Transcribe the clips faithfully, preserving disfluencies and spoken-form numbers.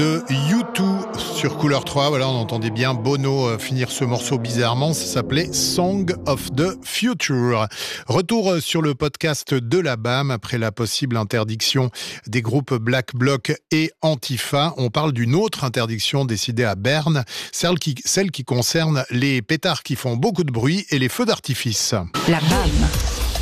De U deux sur Couleur trois, voilà, on entendait bien Bono euh, finir ce morceau bizarrement, ça s'appelait Song of the Future. Retour sur le podcast de la B A M après la possible interdiction des groupes Black Bloc et Antifa. On parle d'une autre interdiction décidée à Berne, celle qui, celle qui concerne les pétards qui font beaucoup de bruit et les feux d'artifice. La B A M.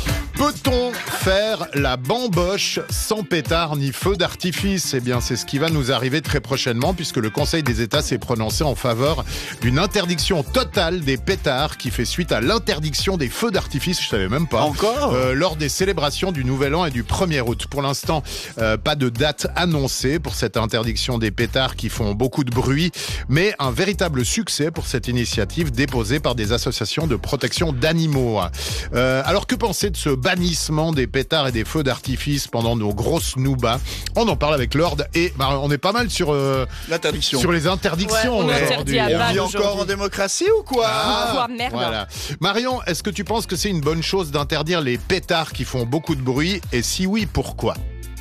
Peut-on faire la bamboche sans pétard ni feu d'artifice ? Eh bien, c'est ce qui va nous arriver très prochainement puisque le Conseil des États s'est prononcé en faveur d'une interdiction totale des pétards qui fait suite à l'interdiction des feux d'artifice, je savais même pas, Encore euh, lors des célébrations du Nouvel An et du premier août. Pour l'instant, euh, pas de date annoncée pour cette interdiction des pétards qui font beaucoup de bruit, mais un véritable succès pour cette initiative déposée par des associations de protection d'animaux. Euh, alors, que penser de ce bannissement des pétards et des feux d'artifice pendant nos grosses noubas? On en parle avec Lord et bah, on est pas mal sur euh, l'interdiction, sur les interdictions. Ouais, on aujourd'hui. interdit à On Bâle vit encore en démocratie ou quoi? Ah, quoi, merde. Voilà. Marion, est-ce que tu penses que c'est une bonne chose d'interdire les pétards qui font beaucoup de bruit? Et si oui, pourquoi?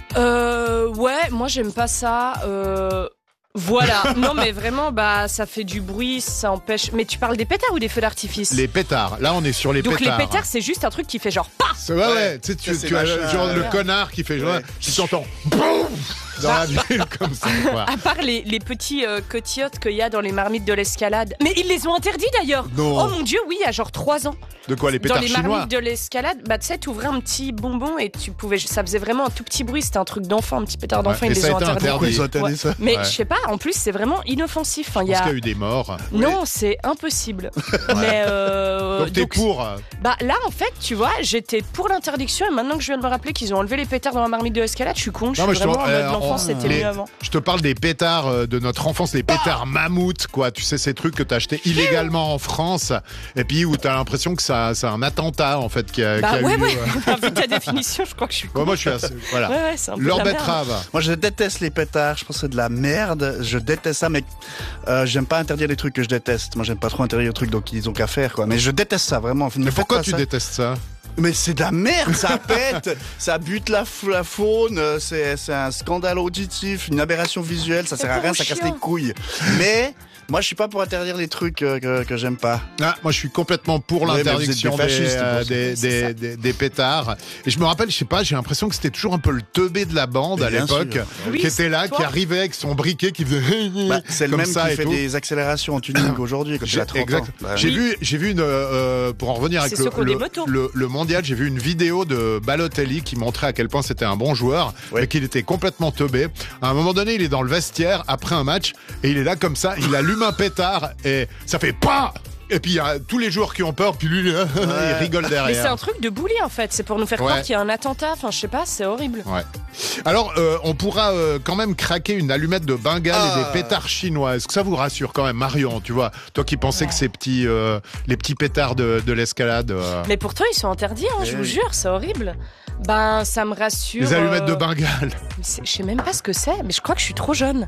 Euh, ouais, moi j'aime pas ça. Euh... Voilà, non mais vraiment, bah ça fait du bruit, ça empêche. Mais tu parles des pétards ou des feux d'artifice? Les pétards, là on est sur les Donc pétards. les pétards, c'est juste un truc qui fait genre paf. C'est ouais, ouais, ouais. Tu sais, tu, Ça, tu as machin, genre ouais. le connard qui fait genre, Ouais. tu t'entends boum dans la ville comme ça, quoi. À part les, les petits euh, cotiotes qu'il y a dans les marmites de l'escalade. Mais ils les ont interdits d'ailleurs. Non. Oh mon dieu, oui, il y a genre trois ans. De quoi, les pétards Dans les chinois? marmites de l'escalade, bah tu sais, t'ouvrais un petit bonbon et tu pouvais, ça faisait vraiment un tout petit bruit. C'était un truc d'enfant, un petit pétard d'enfant. Ouais, Ils et ça les a ont été interdits. interdit. Ils ont interdit Ouais. ça. Mais Ouais. je sais pas, en plus c'est vraiment inoffensif. Enfin, Je il y pense a... qu'il y a eu des morts. Non, c'est impossible. Mais euh, Donc t'es donc, pour? Bah là en fait, tu vois, j'étais pour l'interdiction et maintenant que je viens de me rappeler qu'ils ont enlevé les pétards dans la marmite de l'escalade, je suis con. Je Non, suis mais je te- vraiment en mode euh, l'enfance, on- c'était les- mieux avant. Je te parle des pétards euh, de notre enfance, les pétards mammouths, quoi. Tu sais, ces trucs que t'as achetés illégalement en France et puis où t'as l'impression que ça, c'est un attentat, en fait, qui a, Bah qui a ouais, eu ouais. lieu. Enfin, vu ta définition, je crois que je suis con. Ouais, moi, je suis assez. Voilà. Ouais, ouais, c'est un peu de Leur la merde. betterave. Moi, je déteste les pétards. Je pense que c'est de la merde. Je déteste ça, mais euh, j'aime pas interdire les trucs que je déteste. Moi, j'aime pas trop interdire les trucs, donc ils ont qu'à faire, quoi. Mais je déteste ça, vraiment. Ne Mais faites pourquoi pas tu ça. détestes ça? Mais c'est de la merde, ça pète, ça bute la, f- la faune, euh, c'est, c'est un scandale auditif, une aberration visuelle, ça C'est sert à pour rien, aux ça casse chiens. les couilles. Mais moi, je suis pas pour interdire les trucs euh, que, que j'aime pas. Ah, moi, je suis complètement pour Ouais, mais l'interdiction vous êtes des, des fascistes, euh, pour ça. des, C'est des, ça. des- des pétards. Et je me rappelle, je sais pas, j'ai l'impression que c'était toujours un peu le teubé de la bande Mais à bien l'époque, sûr. Oui, qui était là, c'est toi. qui arrivait avec son briquet, qui faisait Bah, c'est le comme même ça qui et fait tout. des accélérations en tuning aujourd'hui, quand il J'ai- a trente exact. ans. Bah, J'ai Oui. vu, j'ai vu une, euh, pour en revenir avec C'est le, ceux qui ont des le, motos. le- le mondial, j'ai vu une vidéo de Balotelli qui montrait à quel point c'était un bon joueur, Ouais. mais qu'il était complètement teubé. À un moment donné, il est dans le vestiaire après un match et il est là comme ça, il allume un pétard et ça fait pas. Et puis il y a tous les joueurs qui ont peur, puis lui il rigole Mais c'est derrière. un truc de bully en fait, c'est pour nous faire Ouais. croire qu'il y a un attentat, enfin je sais pas, c'est horrible. Ouais. Alors, euh, on pourra euh, quand même craquer une allumette de Bengale Ah. et des pétards chinois. Est-ce que ça vous rassure quand même, Marion? Tu vois, toi qui pensais que ces petits, euh, les petits pétards de, de l'escalade, euh, Mais pourtant ils sont interdits, hein, je Eh vous oui. jure, c'est horrible. Ben ça me rassure. les allumettes de euh, Bengale. c'est- Je sais même pas ce que c'est, mais je crois que je suis trop jeune.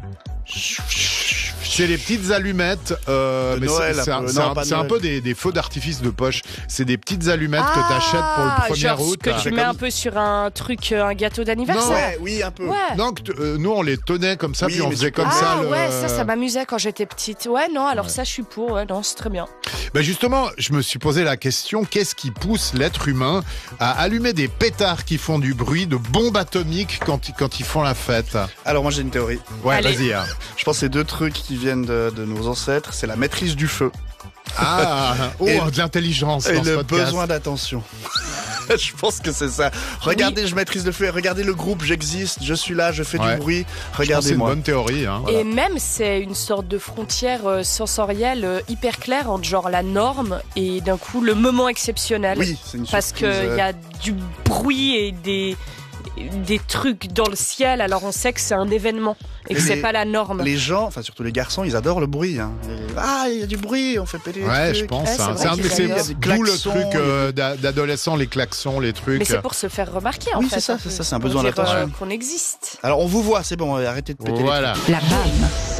C'est les petites allumettes, euh, De mais Noël, c'est, c'est un un, peu. c'est Non, un- pas de c'est un Noël. peu des, des feux d'artifice de poche. C'est des petites allumettes que tu achètes pour le premier genre août. que tu C'est mets comme- un peu sur un truc, euh, un gâteau d'anniversaire. Ouais, oui, un peu. Ouais. Non, que t- euh, nous on les tenait comme ça, Oui, puis on mais faisait tu peux- comme ah ça. le- ouais, ça, ça m'amusait quand j'étais petite. Ouais, non, alors ça, je suis pour. Ouais, non, c'est très bien. Ben justement, je me suis posé la question, qu'est-ce qui pousse l'être humain à allumer des pétards qui font du bruit, de bombes atomiques quand, ils- quand ils font la fête? Alors, moi, j'ai une théorie. Ouais, Allez. vas-y. hein. Je pense que c'est deux trucs qui viennent de, de nos ancêtres. C'est la maîtrise du feu Ah, oh, Et- de l'intelligence et dans ce le podcast. besoin d'attention. Je pense que c'est ça. Regardez, je maîtrise le feu. Regardez le groupe, j'existe, je suis là, je fais Ouais. du bruit. Je pense que c'est une Regardez-moi. bonne théorie. Hein. Voilà. Et même, c'est une sorte de frontière euh, sensorielle euh, hyper claire entre genre la norme et d'un coup le moment exceptionnel. Oui, c'est une Parce surprise, qu'il euh, y a du bruit et des, des trucs dans le ciel, alors on sait que c'est un événement et que Et c'est les- pas la norme. Les gens, enfin surtout les garçons, ils adorent le bruit. Hein. Et- Ah, il y a du bruit, on fait péter les Ouais, trucs. je pense. Ouais, c'est hein. vrai C'est un qu'ils c'est adorent. d'où le Klaxons, truc euh, d'a- d'adolescent, les klaxons, les trucs. Mais c'est pour se faire remarquer en Oui, fait. c'est ça, un c'est peu. ça, c'est un Pour besoin dire, d'attention. euh, qu'on existe. Alors on vous voit, c'est bon, arrêtez de péter les Voilà. La B A M.